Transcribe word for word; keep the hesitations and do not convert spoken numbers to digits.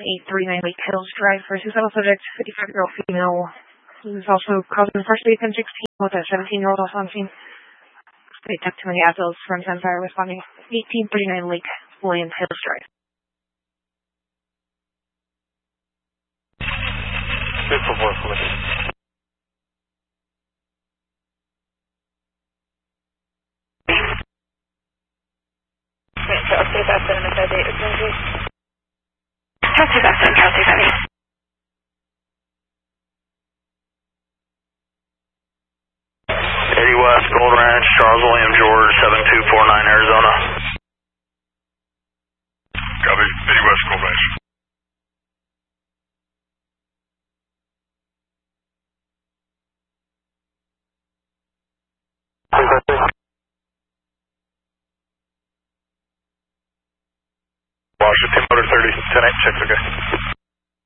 eight thirty-nine Lake Hills Drive for suicidal subject, fifty-five-year-old female. Who is also causing partially ten sixteen with a seventeen-year-old also on scene. They took too many assholes from Sunfire responding. eighteen thirty-nine Lake William Hills Drive. Good for work, William. To update that sentiment that date, please. Copy that then, Kelsey, that is. eighty West, Gold Ranch, Charles William George, seven two four nine, Arizona. Copy, eighty West, Gold Ranch. Washington, motor thirty, ten eight, six, okay.